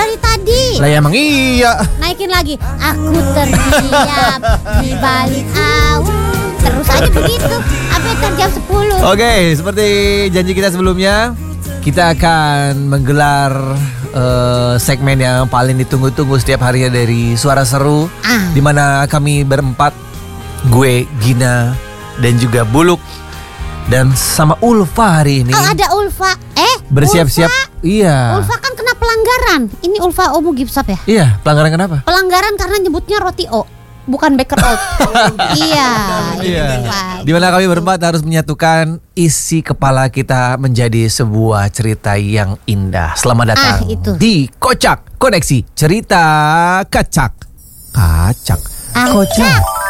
dari tadi. Lah emang iya. Naikin lagi. Aku terdiam di balik awan. Terus aja begitu. Sampai jam 10. Oke, seperti janji kita sebelumnya, kita akan menggelar segmen yang paling ditunggu-tunggu setiap harinya dari Suara Seru, di mana kami berempat, gue, Gina, dan juga Buluk, dan sama Ulfa hari ini. Oh, ada Ulfa. Bersiap-siap. Ulfa. Iya. Ulfa kan kena pelanggaran. Ini Ulfa Omu Gipsap ya? Iya, pelanggaran kenapa? Pelanggaran karena nyebutnya roti O, bukan baker oat. Iya. Dimana kami berempat harus menyatukan isi kepala kita menjadi sebuah cerita yang indah. Selamat datang di Kocak Koneksi Cerita Kacak. Kocak.